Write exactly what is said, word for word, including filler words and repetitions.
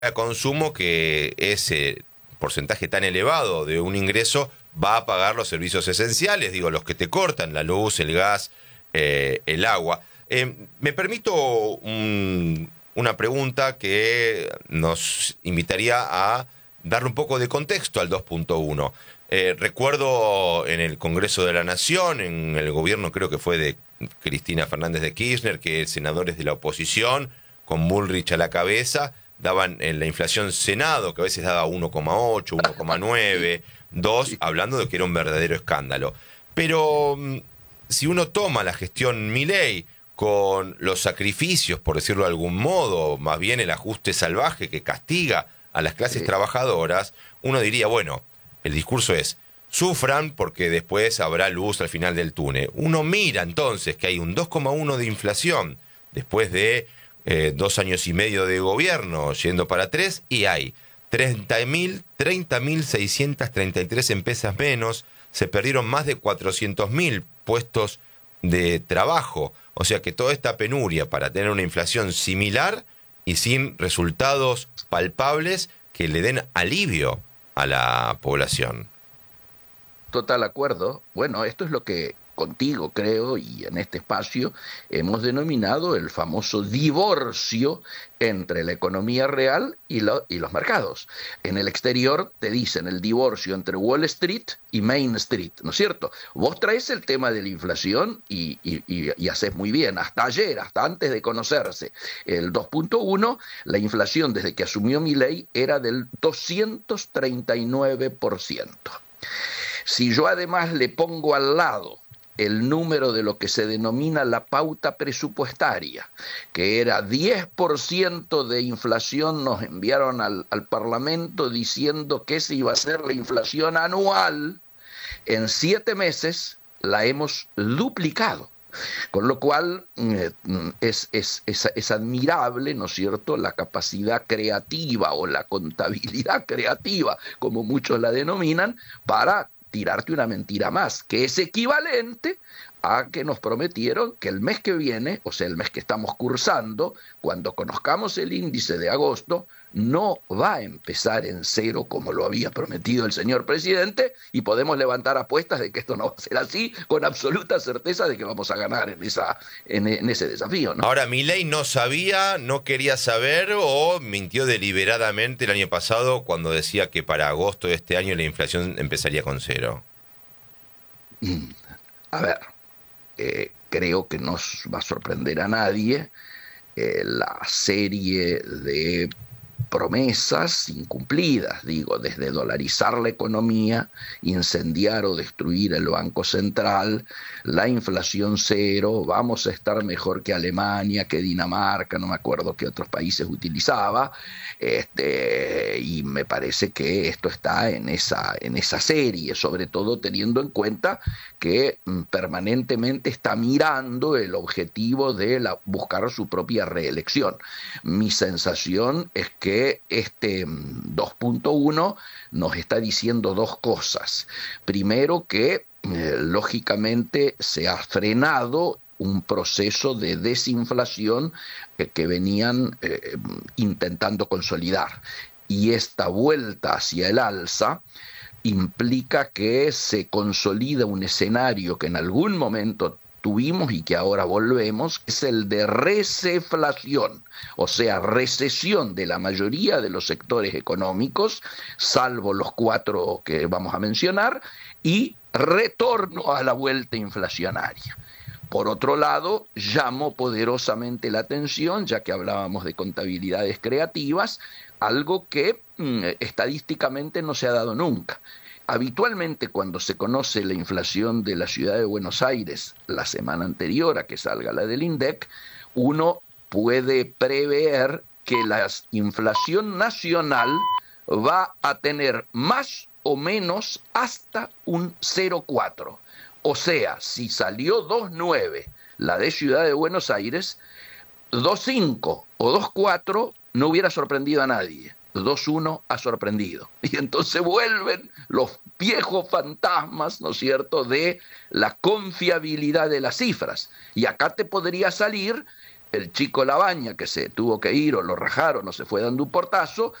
a consumo que ese porcentaje tan elevado de un ingreso va a pagar los servicios esenciales, digo, los que te cortan, la luz, el gas, eh, el agua. Eh, me permito un, una pregunta que nos invitaría a darle un poco de contexto al dos punto uno. Eh, recuerdo en el Congreso de la Nación, en el gobierno creo que fue de Cristina Fernández de Kirchner, que senadores de la oposición, con Bullrich a la cabeza, daban en la inflación Senado, que a veces daba uno coma ocho, uno coma nueve, dos, hablando de que era un verdadero escándalo. Pero si uno toma la gestión Milei con los sacrificios, por decirlo de algún modo, más bien el ajuste salvaje que castiga a las clases trabajadoras, uno diría, bueno, el discurso es, sufran porque después habrá luz al final del túnel. Uno mira entonces que hay un dos coma uno de inflación después de eh, dos años y medio de gobierno yendo para tres, y hay treinta mil seiscientas treinta y tres empresas menos, se perdieron más de cuatrocientos mil puestos de trabajo. O sea que toda esta penuria para tener una inflación similar y sin resultados palpables que le den alivio a la población. Total acuerdo. Bueno, esto es lo que contigo, creo, y en este espacio hemos denominado el famoso divorcio entre la economía real y, lo, y los mercados. En el exterior te dicen el divorcio entre Wall Street y Main Street, ¿no es cierto? Vos traes el tema de la inflación y, y, y, y haces muy bien. Hasta ayer, hasta antes de conocerse el dos punto uno, la inflación desde que asumió Milei era del doscientos treinta y nueve por ciento. Si yo además le pongo al lado el número de lo que se denomina la pauta presupuestaria, que era diez por ciento de inflación, nos enviaron al, al Parlamento diciendo que esa iba a ser la inflación anual, en siete meses la hemos duplicado. Con lo cual eh, es, es, es, es admirable, ¿no es cierto?, la capacidad creativa o la contabilidad creativa, como muchos la denominan, para tirarte una mentira más, que es equivalente a que nos prometieron que el mes que viene, o sea, el mes que estamos cursando, cuando conozcamos el índice de agosto, no va a empezar en cero como lo había prometido el señor presidente, y podemos levantar apuestas de que esto no va a ser así, con absoluta certeza de que vamos a ganar en, esa, en, en ese desafío, ¿no? Ahora, Milei no sabía, no quería saber o mintió deliberadamente el año pasado cuando decía que para agosto de este año la inflación empezaría con cero. A ver, eh, creo que no va a sorprender a nadie eh, la serie de promesas incumplidas, digo, desde dolarizar la economía, incendiar o destruir el Banco Central, la inflación cero, vamos a estar mejor que Alemania, que Dinamarca, no me acuerdo qué otros países utilizaba, este, y me parece que esto está en esa, en esa serie, sobre todo teniendo en cuenta que mm, permanentemente está mirando el objetivo de la, buscar su propia reelección. Mi sensación es que este dos punto uno nos está diciendo dos cosas. Primero, que eh, lógicamente se ha frenado un proceso de desinflación eh, que venían eh, intentando consolidar. Y esta vuelta hacia el alza implica que se consolida un escenario que en algún momento tuvimos y que ahora volvemos, es el de receflación, o sea, recesión de la mayoría de los sectores económicos, salvo los cuatro que vamos a mencionar, y retorno a la vuelta inflacionaria. Por otro lado, llamó poderosamente la atención, ya que hablábamos de contabilidades creativas, algo que mmm, estadísticamente no se ha dado nunca. Habitualmente, cuando se conoce la inflación de la ciudad de Buenos Aires la semana anterior a que salga la del INDEC, uno puede prever que la inflación nacional va a tener más o menos hasta un cero coma cuatro. O sea, si salió dos coma nueve la de Ciudad de Buenos Aires, dos coma cinco o dos coma cuatro no hubiera sorprendido a nadie. dos uno ha sorprendido. Y entonces vuelven los viejos fantasmas, ¿no es cierto?, de la confiabilidad de las cifras. Y acá te podría salir el chico Labaña, que se tuvo que ir o lo rajaron o se fue dando un portazo,